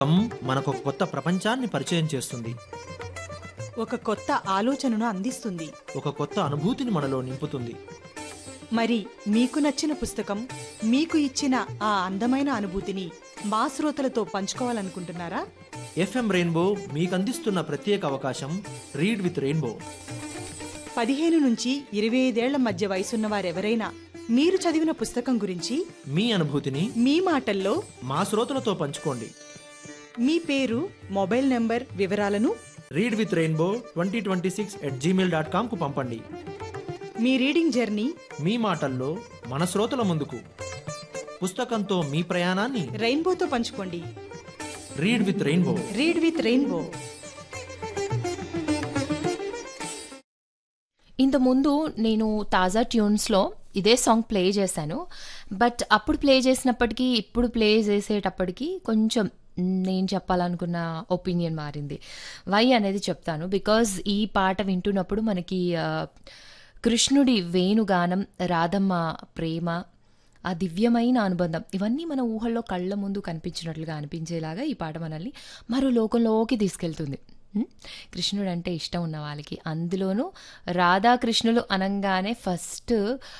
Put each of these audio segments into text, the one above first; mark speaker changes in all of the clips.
Speaker 1: మనకు కొత్త ప్రపంచాన్ని పరిచయం చేస్తుంది.
Speaker 2: ఒక కొత్త ఆలోచనను అందిస్తుంది.
Speaker 1: ఒక కొత్త అనుభూతిని మనలో నింపుతుంది.
Speaker 2: మరి మీకు నచ్చిన పుస్తకం, మీకు ఇచ్చిన ఆ అందమైన అనుభూతిని మా శ్రోతలతో పంచుకోవాలనుకుంటున్నారా?
Speaker 1: ఎఫ్ఎం రెయిన్బో మీకు అందిస్తున్న ప్రత్యేక అవకాశం రీడ్ విత్ రెయిన్బో.
Speaker 2: 15 నుంచి 25 మధ్య వయసున్న వారెవరైనా మీరు చదివిన పుస్తకం గురించి
Speaker 1: మీ అనుభూతిని
Speaker 2: మీ మాటల్లో
Speaker 1: మా శ్రోతలతో పంచుకోండి.
Speaker 2: మీ పేరు, మొబైల్ నంబర్ వివరాలను
Speaker 1: రీడ్ విత్ రెయిన్బో 2026@gmail.com కు పంపండి.
Speaker 2: మీ రీడింగ్ జర్నీ
Speaker 1: మీ మాటల్లో మన శ్రోతల ముందుకు. పుస్తకంతో మీ ప్రయాణాన్ని
Speaker 2: రెయిన్బోతో పంచుకోండి.
Speaker 1: Read with rainbow.
Speaker 2: Read with rainbow.
Speaker 3: ఇంతకుముందు నేను తాజా ట్యూన్స్లో ఇదే సాంగ్ ప్లే చేశాను. బట్ అప్పుడు ప్లే చేసినప్పటికీ ఇప్పుడు ప్లే చేసేటప్పటికి కొంచెం నేను చెప్పాలనుకున్న ఒపీనియన్ మారింది. వై అనేది చెప్తాను. బికాజ్ ఈ పాట వింటున్నప్పుడు మనకి కృష్ణుడి వేణుగానం, రాధమ్మ ప్రేమ, ఆ దివ్యమైన అనుబంధం ఇవన్నీ మన ఊహల్లో కళ్ళ ముందు కనిపించినట్లుగా అనిపించేలాగా ఈ పాట మనల్ని మరో లోకంలోకి తీసుకెళ్తుంది. కృష్ణుడు అంటే ఇష్టం ఉన్న వాళ్ళకి, అందులోనూ రాధాకృష్ణులు అనంగానే ఫస్ట్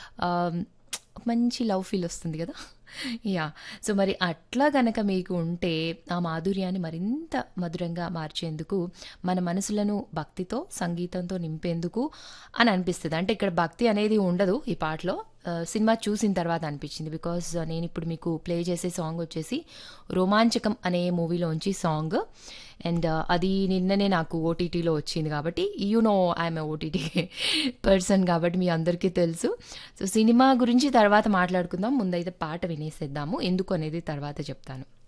Speaker 3: మంచి లవ్ ఫీల్ వస్తుంది కదా. యా, సో మరి అట్లా గనక మీకు ఉంటే ఆ మాధుర్యాన్ని మరింత మధురంగా మార్చేందుకు, మన మనసులను భక్తితో సంగీతంతో నింపేందుకు అని అనిపిస్తుంది. అంటే ఇక్కడ భక్తి అనేది ఉండదు ఈ పాటలో, సినిమా చూసిన తర్వాత అనిపించింది. బికాజ్ నేను ఇప్పుడు మీకు ప్లే చేసే సాంగ్ వచ్చేసి రోమాంచకం అనే మూవీలోంచి సాంగ్. అండ్ అది నిన్ననే నాకు ఓటీటీలో వచ్చింది కాబట్టి, ఐఎమ్ ఏ ఓటీటీ పర్సన్ కాబట్టి మీ అందరికీ తెలుసు. సో సినిమా గురించి తర్వాత మాట్లాడుకుందాం, ముందైతే పాట వినేసేద్దాము. ఎందుకు అనేది తర్వాత చెప్తాను.